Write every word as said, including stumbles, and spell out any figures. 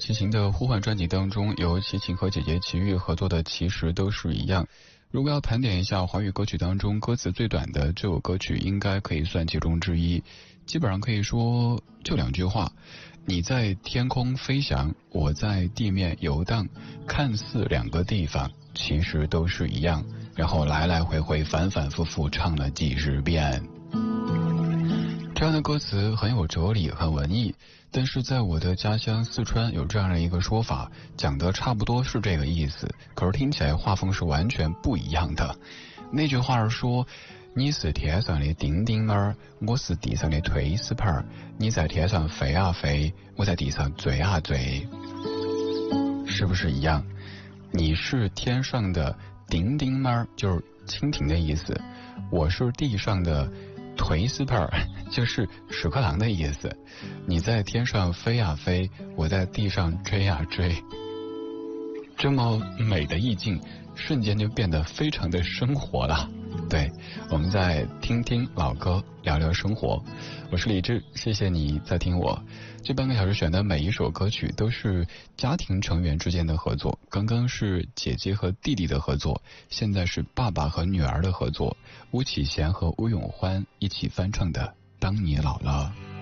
齐秦的呼唤专辑当中，由齐秦和姐姐齐豫合作的其实都是一样。如果要盘点一下华语歌曲当中歌词最短的这首歌曲，应该可以算其中之一。基本上可以说就两句话，你在天空飞翔，我在地面游荡，看似两个地方，其实都是一样，然后来来回回反反复复唱了几十遍。这样的歌词很有哲理，很文艺，但是在我的家乡四川有这样的一个说法，讲的差不多是这个意思，可是听起来画风是完全不一样的。那句话是说，你是天上的叮叮儿，我是地上的推死盆儿，你在天上飞啊飞，我在地上追啊追，是不是一样？你是天上的叮叮儿，就是蜻蜓的意思，我是地上的推死盆儿，就是屎壳郎的意思。你在天上飞啊飞，我在地上追啊追。这么美的意境瞬间就变得非常的生活了。对，我们再听听老歌，聊聊生活。我是李志，谢谢你在听我。这半个小时选的每一首歌曲都是家庭成员之间的合作，刚刚是姐姐和弟弟的合作，现在是爸爸和女儿的合作。巫启贤和巫永欢一起翻唱的《当你老了》。